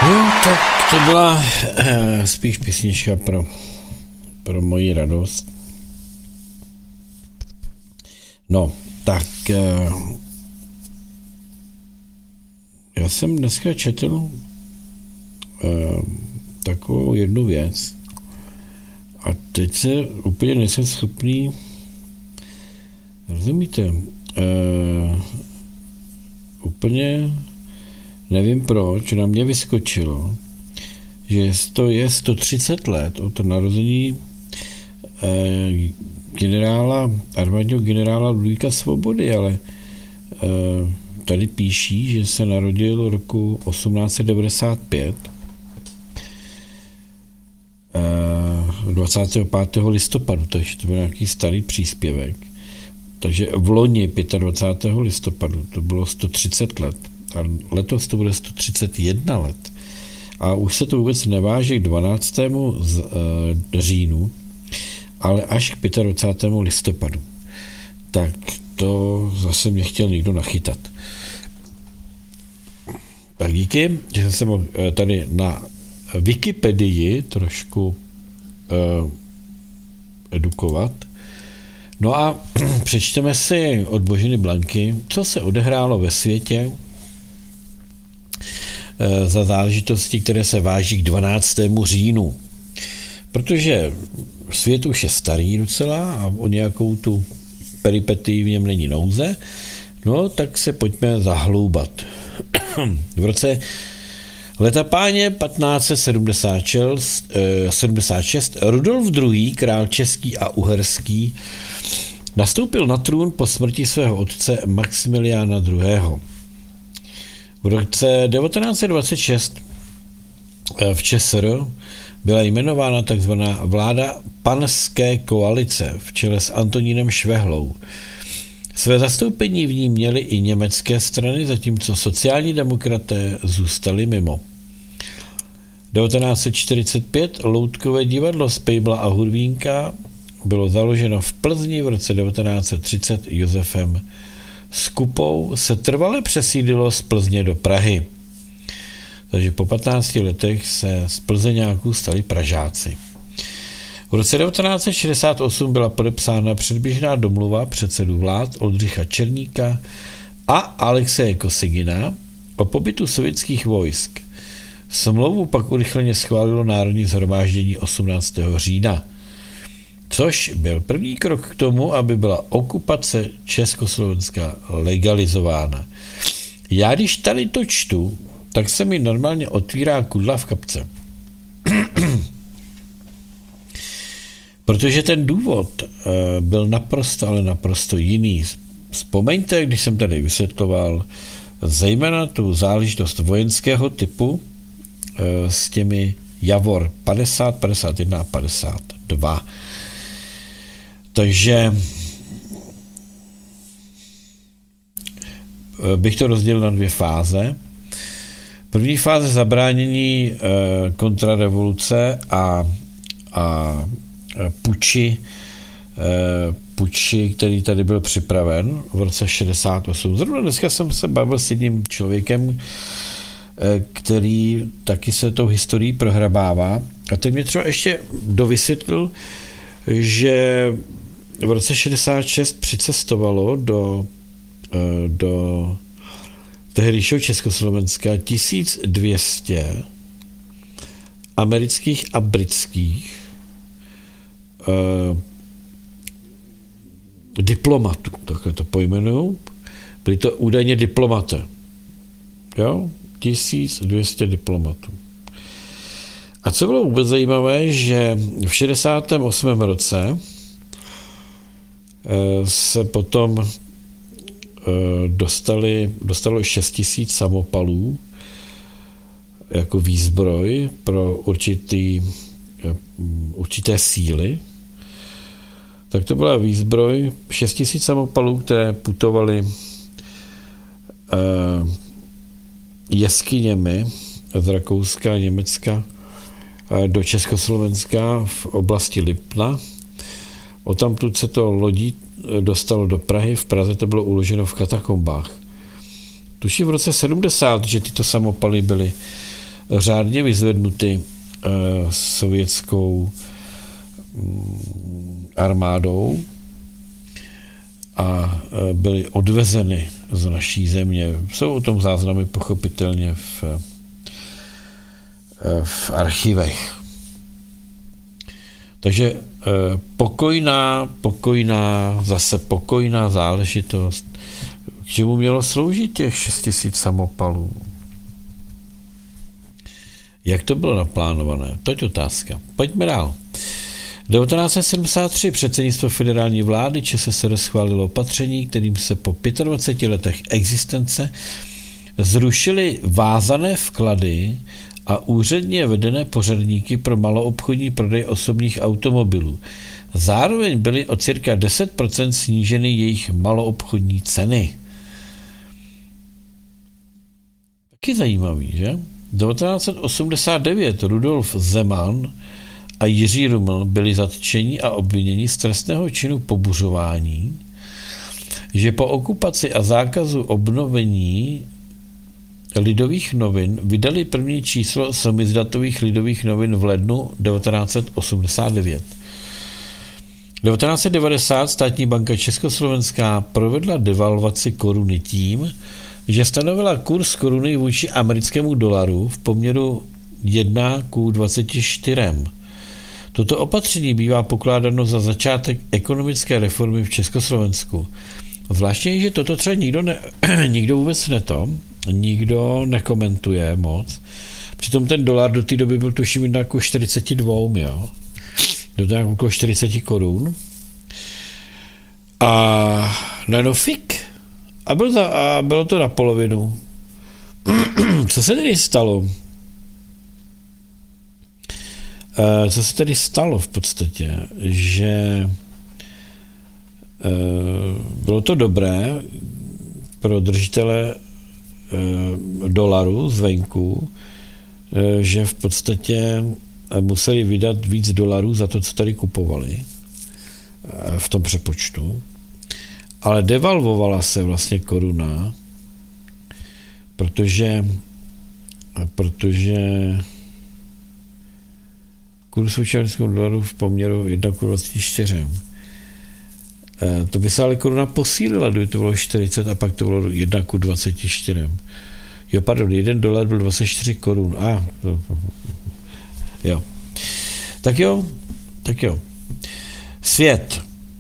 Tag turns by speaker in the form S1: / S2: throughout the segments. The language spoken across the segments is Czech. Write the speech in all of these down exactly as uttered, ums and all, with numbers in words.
S1: Jo, tak to byla eh, spíš písnička pro, pro moji radost. No, tak eh, já jsem dneska četl eh, takovou jednu věc a teď se úplně nejsem schopný, rozumíte, eh, úplně nevím proč, na mě vyskočilo, že to je sto třicet let od narození eh, generála, armádního generála Ludvíka Svobody, ale eh, tady píší, že se narodil roku osmnáct set devadesát pět, eh, dvacátého pátého listopadu, takže to byl nějaký starý příspěvek. Takže v loni dvacátého pátého listopadu to bylo sto třicet let. A letos to bude sto třicet jedna let. A už se to vůbec neváží k dvanáctému z, e, říjnu, ale až k dvacátého pátého listopadu. Tak to zase mě chtěl někdo nachytat. Tak díky, že jsem se mohl tady na Wikipedii trošku e, edukovat. No a přečteme si od Boženy Blanky, co se odehrálo ve světě za záležitosti, které se váží k dvanáctému říjnu. Protože svět už je starý docela a o nějakou tu peripetii v něm není nouze, no tak se pojďme zahloubat. V roce leta páně patnáct set sedmdesát šest Rudolf druhý., král český a uherský, nastoupil na trůn po smrti svého otce Maximiliána druhého. V roce devatenáct set dvacet šest v ČSR byla jmenována tzv. Vláda panské koalice v čele s Antonínem Švehlou. Své zastoupení v ní měly i německé strany, zatímco sociální demokraté zůstali mimo. devatenáct set čtyřicet pět Loutkové divadlo z Pejbla a Hudvínka bylo založeno v Plzni, v roce devatenáct set třicet Josefem Skupou se trvale přesídlilo z Plzně do Prahy. Takže po patnácti letech se z Plzeňáků stali Pražáci. V roce devatenáct set šedesát osm byla podepsána předběžná domluva předsedů vlád Oldřicha Černíka a Alexeje Kosygina o pobytu sovětských vojsk. Smlouvu pak urychleně schválilo Národní shromáždění osmnáctého října. Což byl první krok k tomu, aby byla okupace Československa legalizována. Já když tady to čtu, tak se mi normálně otvírá kudla v kapce. Protože ten důvod uh, byl naprosto, ale naprosto jiný. Vzpomeňte, když jsem tady vysvětloval zejména tu záležitost vojenského typu uh, s těmi Javor padesát, padesát jedna a padesát dva. Takže bych to rozdělil na dvě fáze. První fáze zabránění e, kontrarevoluce a, a puči, e, puči, který tady byl připraven v roce šedesát osm. Zrovna dneska jsem se bavil s jedním člověkem, e, který taky se tou historií prohrabává. A ten mě třeba ještě dovysvětlil, že v roce šedesát šest přicestovalo do, do tehdejšího Československa tisíc dvě stě amerických a britských eh, diplomatů, takhle to pojmenuju. Byli to údajně diplomaté. Jo? tisíc dvě stě diplomatů. A co bylo vůbec zajímavé, že v šedesátém osmém roce se potom dostali, dostalo šest tisíc samopalů jako výzbroj pro určitý, určité síly. Tak to byla výzbroj šest tisíc samopalů, které putovaly jeskyněmi z Rakouska a Německa do Československa v oblasti Lipna. Odtamtud se to lodí dostalo do Prahy, v Praze to bylo uloženo v katakombách. Tuším v roce sedmdesát, že tyto samopaly byly řádně vyzvednuty sovětskou armádou a byly odvezeny z naší země. Jsou o tom záznamy pochopitelně v, v archivech. Takže pokojná, pokojná, zase pokojná záležitost. K čemu mělo sloužit těch šest tisíc samopalů? Jak to bylo naplánované? To je otázka. Pojďme dál. devatenáct set sedmdesát tři předsednictvo federální vlády ČSSR schválilo opatření, kterým se po dvaceti pěti letech existence zrušily vázané vklady a úředně vedené pořadníky pro maloobchodní prodej osobních automobilů. Zároveň byly o cirka deset procent sníženy jejich maloobchodní ceny. Taky zajímavý, že? devatenáct set osmdesát devět Rudolf Zeman a Jiří Ruml byli zatčeni a obviněni z trestného činu pobuřování, že po okupaci a zákazu obnovení Lidových novin vydali první číslo samizdatových Lidových novin v lednu devatenáct set osmdesát devět. devatenáct set devadesát státní banka Československá provedla devalvaci koruny tím, že stanovila kurz koruny vůči americkému dolaru v poměru jedna ku dvaceti čtyřem. Toto opatření bývá pokládáno za začátek ekonomické reformy v Československu. Zvláštně, že toto třeba nikdo, ne, nikdo vůbec neto, nikdo nekomentuje moc. Přitom ten dolar do té doby byl tuším jedna ku čtyřiceti dvěma, jo. Do toho okolo čtyřicet korun. A no fik. A, byl to, a bylo to na polovinu. Co se tedy stalo? Co se tedy stalo v podstatě? Že bylo to dobré pro držitele dolaru zvenku, že v podstatě museli vydat víc dolarů za to, co tady kupovali v tom přepočtu. Ale devalvovala se vlastně koruna, protože, protože kurz vůči americkému dolaru v poměru jedna ku dvaceti čtyřem. To by se ale koruna posílila, kdyby to bylo čtyřicet a pak to bylo jedna ku dvaceti čtyřem. Jo, pardon, jeden dolar byl dvacet čtyři korun. A, ah, jo. Tak jo, tak jo. Svět.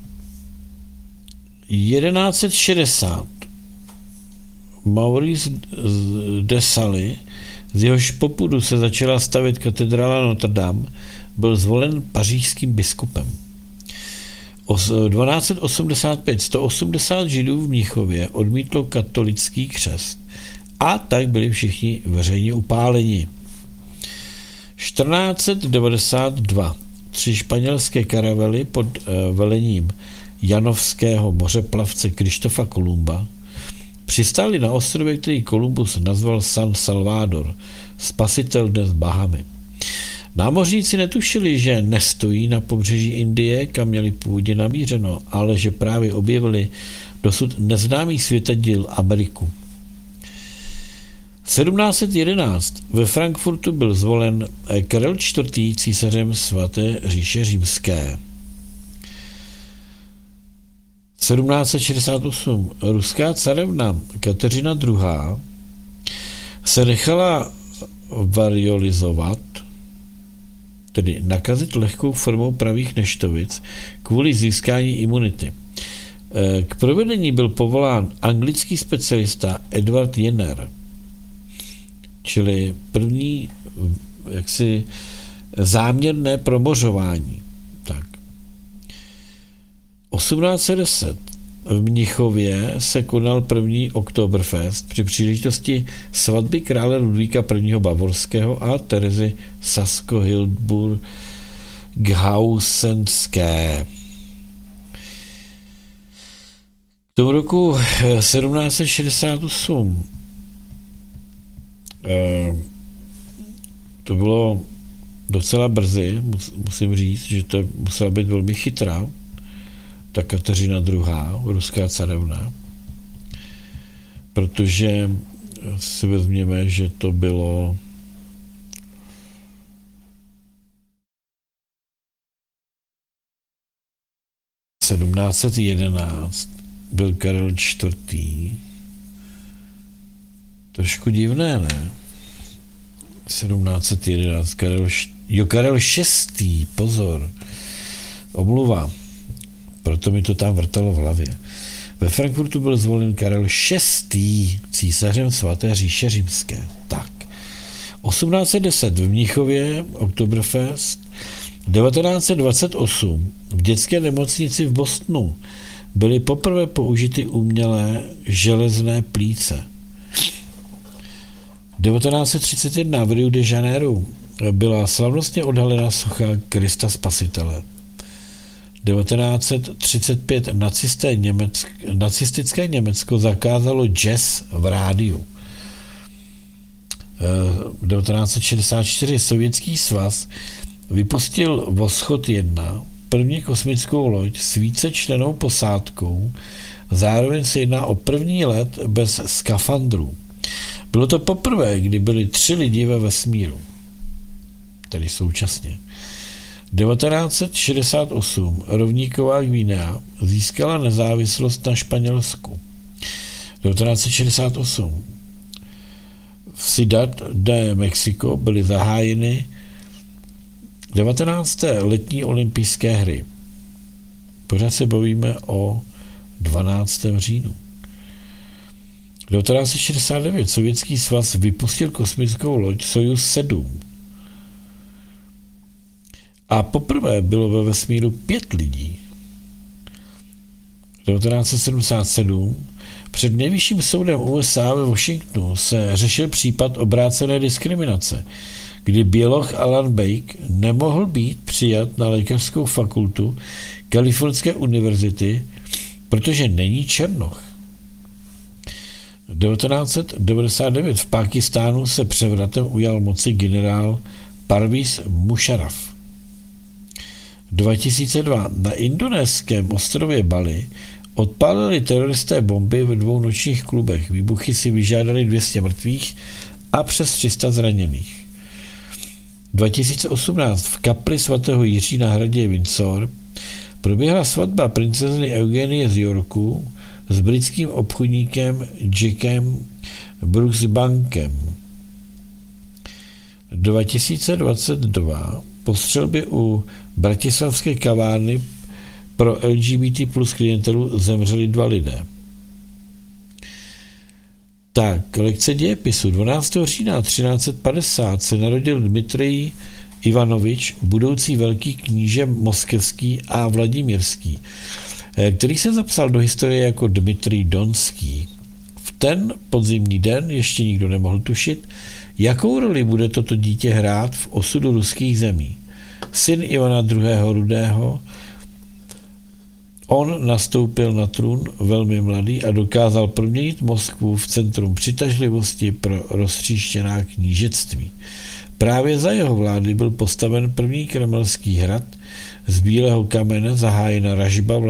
S1: jedenáct set šedesát. Maurice de Sully, z jehož popudu se začala stavět katedrála Notre Dame, byl zvolen pařížským biskupem. dvanáct set osmdesát pět sto osmdesát židů v Mnichově odmítlo katolický křest a tak byli všichni veřejně upáleni. čtrnáct set devadesát dva tři španělské karavely pod velením janovského mořeplavce Krištofa Kolumba přistáli na ostrově, který Kolumbus nazval San Salvador, spasitel dnes Bahamy. Námořníci netušili, že nestojí na pobřeží Indie, kam měli původně namířeno, ale že právě objevili dosud neznámý světadíl Ameriku. sedmnáct set jedenáct ve Frankfurtu byl zvolen Karel čtvrtý císařem svaté říše římské. sedmnáct set šedesát osm ruská carevna Kateřina druhá. se nechala variolizovat, tedy nakazit lehkou formou pravých neštovic kvůli získání imunity. K provedení byl povolán anglický specialista Edward Jenner, čili první jaksi záměrné promořování. Tak. osmnáct set deset v Mnichově se konal první Oktoberfest při příležitosti svatby krále Ludvíka prvního Bavorského a Terezy Sasko-Hildburghausenské. V tom roku sedmnáct set šedesát osm to bylo docela brzy, musím říct, že to musela být velmi chytrá, ta Kateřina druhá, ruská carevna, protože si vezměme, že to bylo sedmnáct set jedenáct byl Karel čtvrtý. Trošku divné, ne? sedmnáct set jedenáct, Karel, jo, Karel šestý, pozor, omluva, proto mi to tam vrtalo v hlavě. Ve Frankfurtu byl zvolen Karel šestý císařem svaté říše římské. Tak. osmnáct set deset v Mnichově, Oktoberfest, devatenáct set dvacet osm v dětské nemocnici v Bostonu byly poprvé použity umělé železné plíce. devatenáct set třicet jedna v Rio de Janeiro byla slavnostně odhalena socha Krista Spasitele. devatenáct set třicet pět nacisté Německ, nacistické Německo zakázalo jazz v rádiu. devatenáct set šedesát čtyři Sovětský svaz vypustil Voschod jedna, první kosmickou loď s vícečlennou posádkou, zároveň se jedná o první let bez skafandrů. Bylo to poprvé, kdy byli tři lidi ve vesmíru, tedy současně. devatenáct set šedesát osm rovníková Guinea získala nezávislost na Španělsku. devatenáct set šedesát osm v Ciudad de Mexico byly zahájeny devatenácté letní olympijské hry. Pořád se bavíme o dvanáctém říjnu. devatenáct set šedesát devět Sovětský svaz vypustil kosmickou loď Sojuz sedm. A poprvé bylo ve vesmíru pět lidí. devatenáct set sedmdesát sedm před nejvyšším soudem U S A ve Washingtonu se řešil případ obrácené diskriminace, kdy běloch Alan Bake nemohl být přijat na lékařskou fakultu Kalifornské univerzity, protože není černoch. devatenáct set devadesát devět v Pákistánu se převratem ujal moci generál Parvez Musharraf. dva tisíce dva na indonéském ostrově Bali odpálili teroristé bomby ve dvou nočních klubech. Výbuchy si vyžádali dvě stě mrtvých a přes tři sta zraněných. dva tisíce osmnáct v kapli svatého Jiří na hradě Windsor proběhla svatba princezny Eugenie z Yorku s britským obchodníkem Jackem Brooksbankem. dva tisíce dvacet dva po střelbě u bratislavské kavárny pro L G B T plus klientelu zemřeli dva lidé. Tak, lekce dějepisu. dvanáctého října třináct set padesát se narodil Dmitrij Ivanovič, budoucí velký kníže moskevský a vladimírský, který se zapsal do historie jako Dmitrij Donský. V ten podzimní den ještě nikdo nemohl tušit, jakou roli bude toto dítě hrát v osudu ruských zemí. Syn Ivana druhého. Rudého, on nastoupil na trůn velmi mladý a dokázal proměnit Moskvu v centrum přitažlivosti pro roztříštěná knížectví. Právě za jeho vlády byl postaven první kremelský hrad z bílého kamene, zahájena ražba